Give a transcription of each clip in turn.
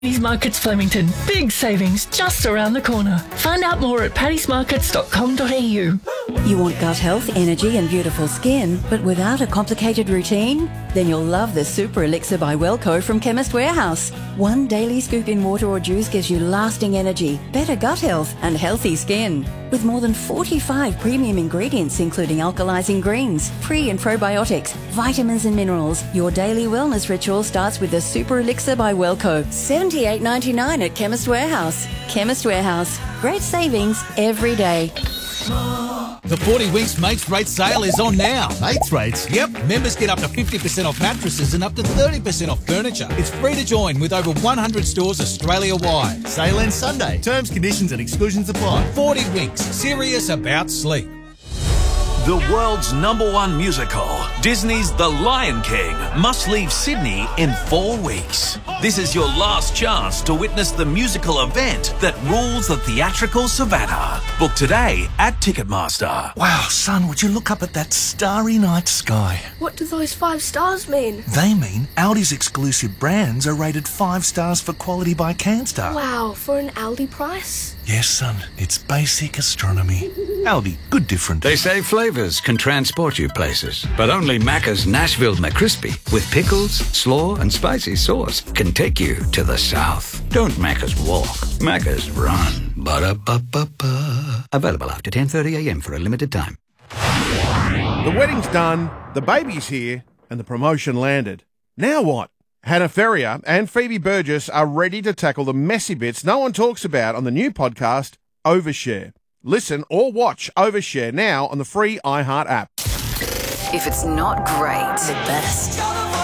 Paddy's Markets Flemington. Big savings just around the corner. Find out more at paddysmarkets.com.au. You want gut health, energy and beautiful skin, but without a complicated routine? Then you'll love the Super Elixir by Wellco from Chemist Warehouse. One daily scoop in water or juice gives you lasting energy, better gut health and healthy skin. With more than 45 premium ingredients including alkalizing greens, pre and probiotics, vitamins and minerals, your daily wellness ritual starts with the Super Elixir by Wellco. $78.99 at Chemist Warehouse. Chemist Warehouse. Great savings every day. The 40 Winks Mates Rate sale is on now. Mates rates? Yep, members get up to 50% off mattresses and up to 30% off furniture. It's free to join with over 100 stores Australia-wide. Sale ends Sunday. Terms, conditions and exclusions apply. 40 Winks, serious about sleep. The world's #1 musical, Disney's The Lion King, must leave Sydney in 4 weeks. This is your last chance to witness the musical event that rules the theatrical savannah. Book today at Ticketmaster. Wow, son, would you look up at that starry night sky? What do those 5 stars mean? They mean Audi's exclusive brands are rated 5 stars for quality by CanStar. Wow, for an Aldi price? Yes, son, it's basic astronomy. Aldi, good different. They say flavours can transport you places, but only Macca's Nashville McCrispy with pickles, slaw and spicy sauce can take you to the south. Don't Macca's walk, Macca's run. Ba-da-ba-ba-ba. Available after 10:30 a.m. for a limited time. The wedding's done, the baby's here, and the promotion landed. Now what? Hannah Ferrier and Phoebe Burgess are ready to tackle the messy bits no one talks about on the new podcast, Overshare. Listen or watch Overshare now on the free iHeart app. If it's not great, the best.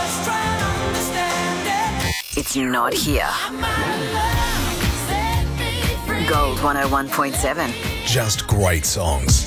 It's not here. Gold 101.7. Just great songs.